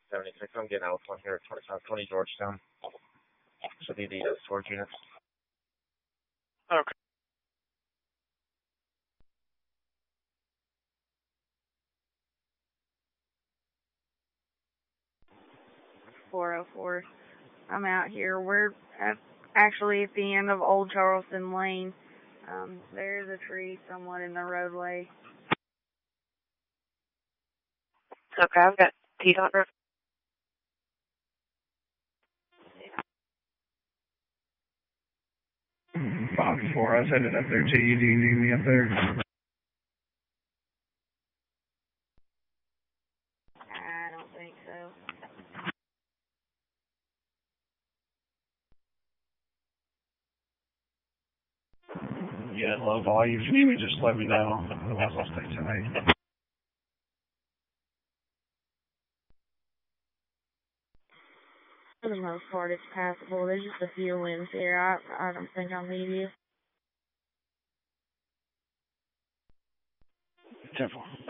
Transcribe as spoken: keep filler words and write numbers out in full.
seventy-six, I'm getting out one here at twenty-five twenty Georgetown. Should be the uh, storage units. Okay. four oh four. I'm out here. We're at, actually at the end of Old Charleston Lane. Um, there's a tree somewhat in the roadway. Okay, I've got T-Dot. five four, I was headed up there to you. Do you need me up there? I don't think so. Yeah, low volume. If you need me, just let me know. Otherwise, I'll stay tonight. For the most part, it's passable. There's just a few winds here. I, I don't think I'll need you. ten four.